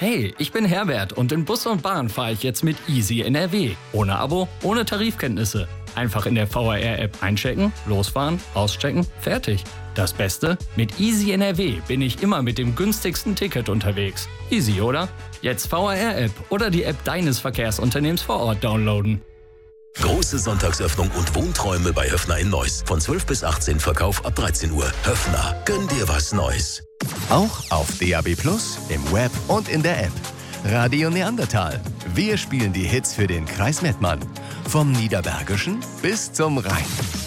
Hey, ich bin Herbert und in Bus und Bahn fahre ich jetzt mit Easy NRW. Ohne Abo, ohne Tarifkenntnisse. Einfach in der VRR-App einchecken, losfahren, auschecken, fertig. Das Beste? Mit Easy NRW bin ich immer mit dem günstigsten Ticket unterwegs. Easy, oder? Jetzt VRR-App oder die App deines Verkehrsunternehmens vor Ort downloaden. Große Sonntagsöffnung und Wohnträume bei Höffner in Neuss. Von 12 bis 18 Verkauf ab 13 Uhr. Höffner, gönn dir was Neues. Auch auf DAB+, im Web und in der App. Radio Neandertal. Wir spielen die Hits für den Kreis Mettmann. Vom Niederbergischen bis zum Rhein.